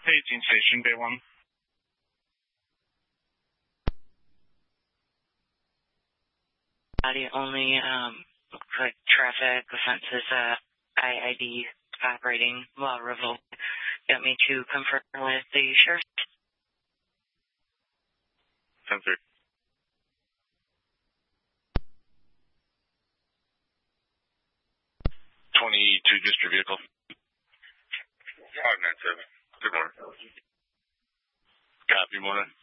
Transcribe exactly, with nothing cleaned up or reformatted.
Paging Station, Bay one. Body only, um, like traffic offenses, uh, I I D operating while revoked. Got me to confirm with the sheriff. Sensor. twenty-two district vehicle. five nine seven. Good morning. Copy, morning.